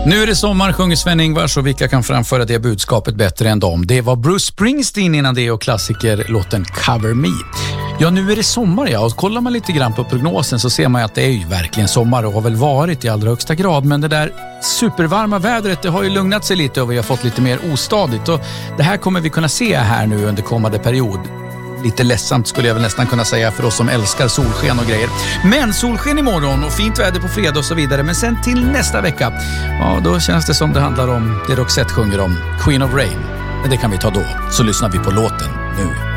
Nu är det sommar, sjunger Sven-Ingvars, och vilka kan framföra det budskapet bättre än dem? Det var Bruce Springsteen innan det och klassikerlåten Cover Me. Ja, nu är det sommar, ja, och kollar man lite grann på prognosen så ser man att det är ju verkligen sommar och har väl varit i allra högsta grad. Men det där supervarma vädret, det har ju lugnat sig lite och vi har fått lite mer ostadigt. Och det här kommer vi kunna se här nu under kommande period. Lite ledsamt skulle jag väl nästan kunna säga för oss som älskar solsken och grejer. Men solsken imorgon och fint väder på fredag och så vidare. Men sen till nästa vecka, ja, då känns det som det handlar om det Roxette sjunger om, Queen of Rain. Men det kan vi ta då, så lyssnar vi på låten nu.